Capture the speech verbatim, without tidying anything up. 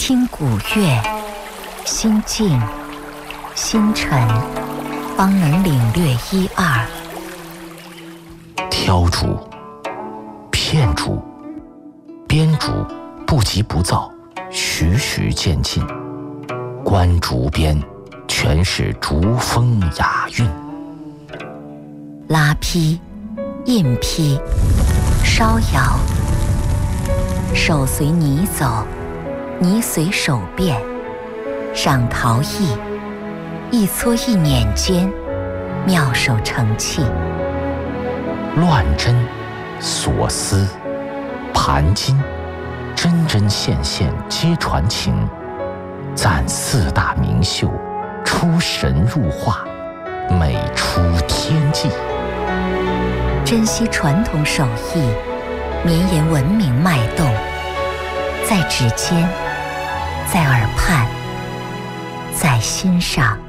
听古乐，心静心沉，方能领略一二。 挑竹、片竹、编竹不急不躁，徐徐渐进。观竹边，全是竹风雅韵。 拉坯、印坯、烧窑，手随泥走，泥随手变。上陶艺，一搓一捻间，妙手成器。 乱针、锁丝、盘金，针针线线皆传情。赞四大名秀，出神入化，美出天际。 珍惜传统手艺，绵延文明脉动，在指尖，在耳畔，在心上。